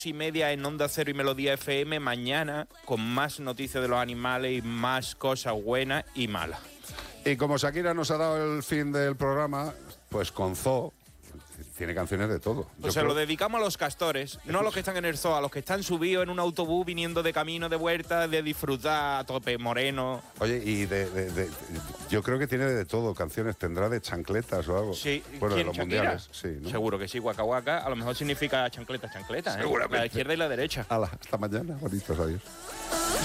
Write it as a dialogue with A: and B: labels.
A: 2:30 en Onda Cero y Melodía FM mañana con más noticias de los animales y más cosas buenas y malas.
B: Y como Shakira nos ha dado el fin del programa, pues con Zoo tiene canciones de todo.
A: Pues se lo dedicamos a los castores, no a los que están en el zoo, a los que están subidos en un autobús viniendo de camino, de vuelta, de disfrutar a tope, moreno.
B: Oye, y yo creo que tiene de todo canciones, tendrá de chancletas o algo.
A: Sí,
B: bueno, de
A: ¿quién,
B: los
A: Shakira?
B: mundiales, sí, ¿no?
A: Seguro que sí, Waka Waka, a lo mejor significa chancleta, ¿eh?
B: Seguramente.
A: La izquierda y la derecha.
B: Hala, hasta mañana, bonitos, adiós.